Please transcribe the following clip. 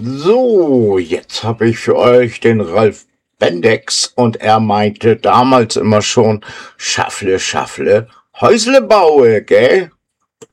So, jetzt habe ich für euch den Ralf Bendix und er meinte damals immer schon, Schaffle, Häusle baue, gell?